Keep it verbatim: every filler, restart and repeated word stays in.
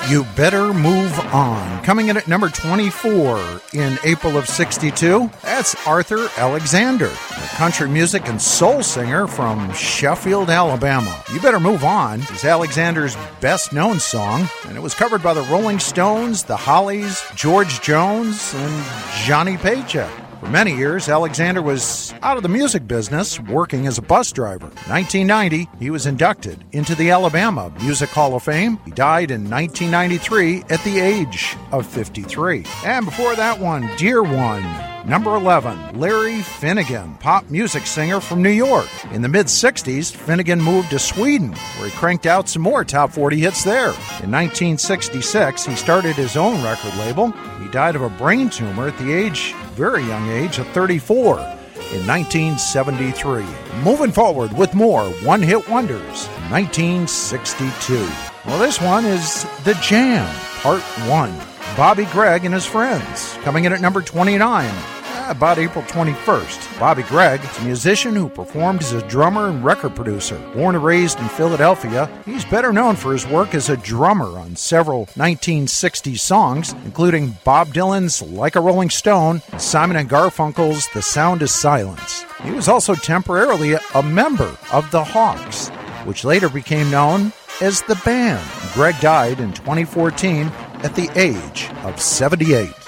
You Better Move On. Coming in at number twenty-four in April of sixty-two, that's Arthur Alexander, a country music and soul singer from Sheffield, Alabama. You Better Move On is Alexander's best-known song, and it was covered by the Rolling Stones, the Hollies, George Jones, and Johnny Paycheck. For many years, Alexander was out of the music business, working as a bus driver. In nineteen ninety, he was inducted into the Alabama Music Hall of Fame. He died in nineteen ninety-three at the age of fifty-tee. And before that one, Dear One, number eleven, Larry Finnegan, pop music singer from New York. In the mid-sixties, Finnegan moved to Sweden, where he cranked out some more top forty hits there. In nineteen sixty-six, he started his own record label. He died of a brain tumor at the age, very young age, of thirty-four in nineteen seventy-three. Moving forward with more one-hit wonders, nineteen sixty-two. Well, this one is The Jam, Part one. Bobby Gregg and His Friends, coming in at number twenty-nine. About April twenty-first. Bobby Gregg is a musician who performed as a drummer and record producer. Born and raised in Philadelphia, he's better known for his work as a drummer on several nineteen sixties songs, including Bob Dylan's Like a Rolling Stone, Simon and Garfunkel's The Sound of Silence. He was also temporarily a member of the Hawks, which later became known as the band. Gregg died in twenty fourteen at the age of seventy-eight.